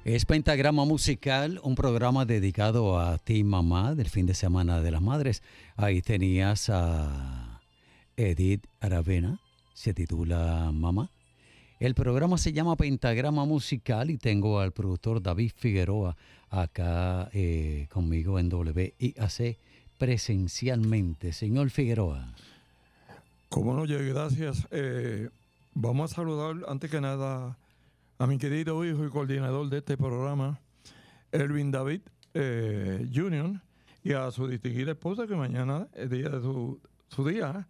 Es Pentagrama Musical, un programa dedicado a ti, mamá, del fin de semana de las madres. Ahí tenías a Edith Aravena, se titula Mamá. El programa se llama Pentagrama Musical y tengo al productor David Figueroa acá conmigo en WIAC presencialmente. Señor Figueroa. Cómo no, Jay, gracias. Vamos a saludar antes que nada a mi querido hijo y coordinador de este programa, Elvin David Jr., y a su distinguida esposa, que mañana es día de su día,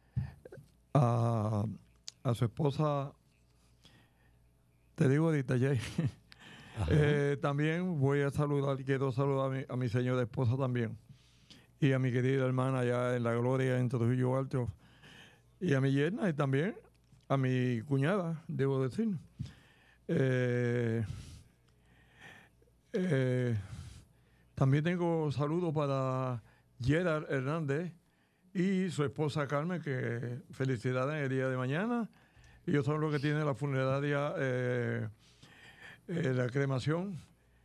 a su esposa, te digo ahorita, Jay. También quiero saludar a mi señora esposa también, y a mi querida hermana allá en La Gloria, en Trujillo Alto, y a mi yerna, y también a mi cuñada, debo decir. También tengo saludos para Gerard Hernández y su esposa Carmen, que felicidades en el día de mañana. Ellos son los que tienen la funeraria, la cremación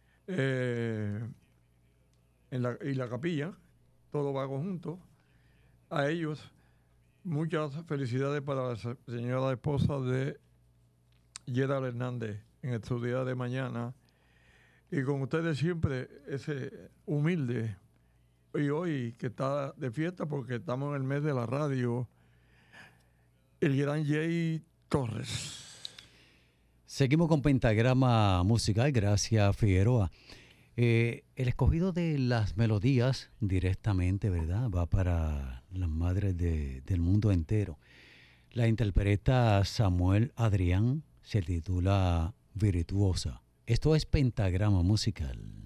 y la capilla. Todo va conjunto. A ellos, muchas felicidades para la señora esposa de Gerard Hernández en su día de mañana. Y con ustedes siempre ese humilde, y hoy que está de fiesta porque estamos en el mes de la radio, el gran Jay Torres. Seguimos con Pentagrama Musical, gracias Figueroa. El escogido de las melodías directamente, ¿verdad? Va para las madres del mundo entero. La interpreta Samuel Adrián, se titula Virtuosa. Esto es Pentagrama Musical.